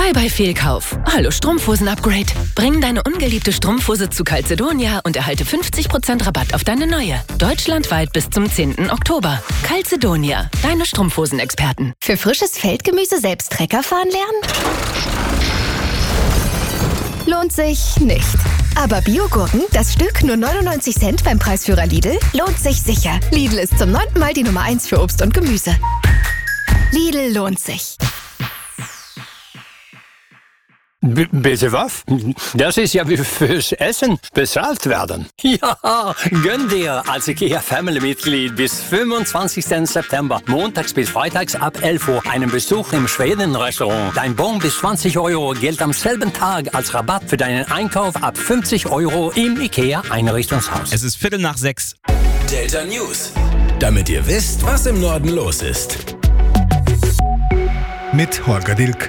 Bye bye Fehlkauf. Hallo Strumpfhosen-Upgrade. Bring deine ungeliebte Strumpfhose zu Calzedonia und erhalte 50% Rabatt auf deine neue. Deutschlandweit bis zum 10. Oktober. Calzedonia, deine Strumpfhosen-Experten. Für frisches Feldgemüse selbst Trecker fahren lernen? Lohnt sich nicht. Aber Biogurken, das Stück nur 99 Cent beim Preisführer Lidl, lohnt sich sicher. Lidl ist zum 9. Mal die Nummer 1 für Obst und Gemüse. Lidl lohnt sich. Bitte was? Das ist ja wie fürs Essen bezahlt werden. Ja, gönn dir als IKEA-Family-Mitglied bis 25. September, montags bis freitags ab 11 Uhr, einen Besuch im Schweden-Restaurant. Dein Bon bis 20 € gilt am selben Tag als Rabatt für deinen Einkauf ab 50 € im IKEA-Einrichtungshaus. Es ist 5:45. Delta News. Damit ihr wisst, was im Norden los ist. Mit Holger Dilk.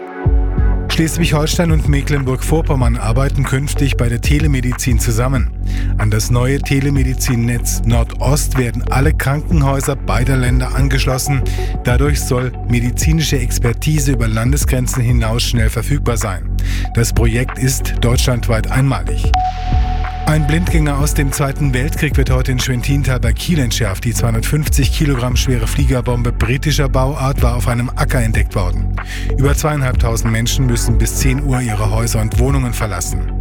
Schleswig-Holstein und Mecklenburg-Vorpommern arbeiten künftig bei der Telemedizin zusammen. An das neue Telemedizinnetz Nordost werden alle Krankenhäuser beider Länder angeschlossen. Dadurch soll medizinische Expertise über Landesgrenzen hinaus schnell verfügbar sein. Das Projekt ist deutschlandweit einmalig. Ein Blindgänger aus dem Zweiten Weltkrieg wird heute in Schwentintal bei Kiel entschärft. Die 250 Kilogramm schwere Fliegerbombe britischer Bauart war auf einem Acker entdeckt worden. Über 2.500 Menschen müssen bis 10 Uhr ihre Häuser und Wohnungen verlassen.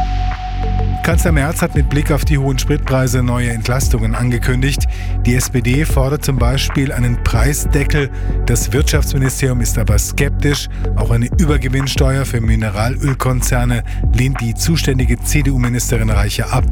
Kanzler Merz hat mit Blick auf die hohen Spritpreise neue Entlastungen angekündigt. Die SPD fordert zum Beispiel einen Preisdeckel. Das Wirtschaftsministerium ist aber skeptisch. Auch eine Übergewinnsteuer für Mineralölkonzerne lehnt die zuständige CDU-Ministerin Reiche ab.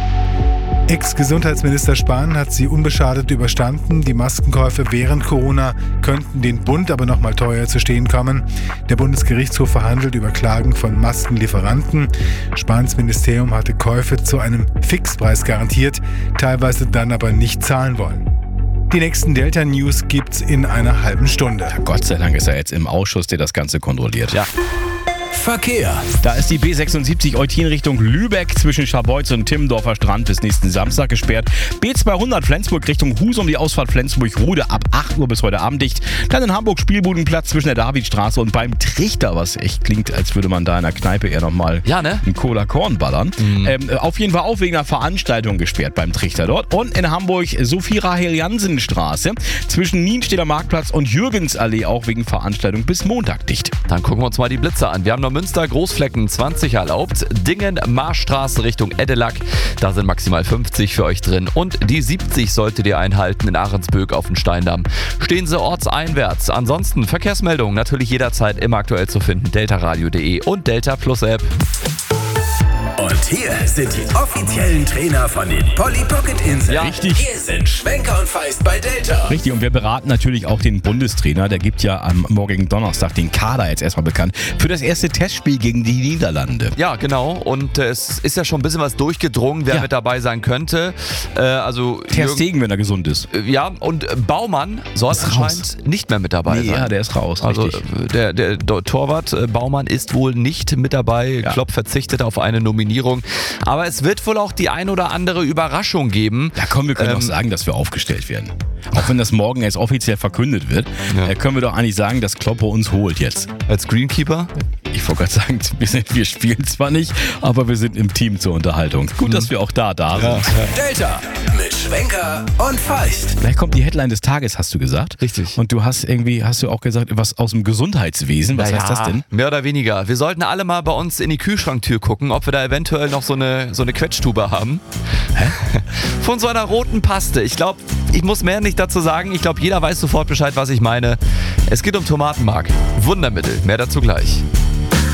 Ex-Gesundheitsminister Spahn hat sie unbeschadet überstanden. Die Maskenkäufe während Corona könnten den Bund aber noch mal teuer zu stehen kommen. Der Bundesgerichtshof verhandelt über Klagen von Maskenlieferanten. Spahns Ministerium hatte Käufe zu einem Fixpreis garantiert, teilweise dann aber nicht zahlen wollen. Die nächsten Delta-News gibt's in einer halben Stunde. Ja, Gott sei Dank ist er jetzt im Ausschuss, der das Ganze kontrolliert. Ja. Verkehr. Da ist die B76 Eutin Richtung Lübeck zwischen Scharbeutz und Timmendorfer Strand bis nächsten Samstag gesperrt. B200 Flensburg Richtung Husum, die Ausfahrt Flensburg-Rude ab 8 Uhr bis heute Abend dicht. Dann in Hamburg Spielbudenplatz zwischen der Davidstraße und beim Trichter, was echt klingt, als würde man da in der Kneipe eher nochmal einen Cola Korn ballern. Auf jeden Fall auch wegen einer Veranstaltung gesperrt beim Trichter dort. Und in Hamburg Sophie-Rahel-Jansen-Straße zwischen Nienstedter Marktplatz und Jürgensallee auch wegen Veranstaltung bis Montag dicht. Dann gucken wir uns mal die Blitze an. Wir haben noch Münster, Großflecken 20 erlaubt. Dingen, Marschstraße Richtung Edelack, da sind maximal 50 für euch drin. Und die 70 solltet ihr einhalten in Ahrensböck auf dem Steindamm. Stehen Sie ortseinwärts. Ansonsten Verkehrsmeldungen natürlich jederzeit immer aktuell zu finden. deltaradio.de und Delta Plus App. Und hier sind die offiziellen Trainer von den Polly Pocket Inseln. Ja, richtig. Hier sind Schwenker und Feist bei Delta. Richtig, und wir beraten natürlich auch den Bundestrainer. Der gibt ja am morgigen Donnerstag den Kader jetzt erstmal bekannt für das erste Testspiel gegen die Niederlande. Ja, genau. Und es ist ja schon ein bisschen was durchgedrungen, wer mit dabei sein könnte. Ter Stegen, wenn er gesund ist. Ja, und Baumann soll anscheinend nicht mehr mit dabei sein. Ja, der ist raus. Also der Torwart Baumann ist wohl nicht mit dabei. Ja. Klopp verzichtet auf eine Nominierung. Aber es wird wohl auch die ein oder andere Überraschung geben. Ja komm, wir können auch sagen, dass wir aufgestellt werden. Auch wenn das morgen erst offiziell verkündet wird, können wir doch eigentlich sagen, dass Klopp uns holt jetzt. Als Greenkeeper? Ich wollte gerade sagen, wir spielen zwar nicht, aber wir sind im Team zur Unterhaltung. Gut, dass wir auch da sind. Ja. Delta mit Schwenker und Feist. Gleich kommt die Headline des Tages, hast du gesagt. Richtig. Und du hast du auch gesagt, was aus dem Gesundheitswesen. Was heißt das denn? Mehr oder weniger. Wir sollten alle mal bei uns in die Kühlschranktür gucken, ob wir da eventuell noch so eine Quetschtube haben. Hä? Von so einer roten Paste. Ich glaube, ich muss mehr nicht dazu sagen. Ich glaube, jeder weiß sofort Bescheid, was ich meine. Es geht um Tomatenmark. Wundermittel. Mehr dazu gleich.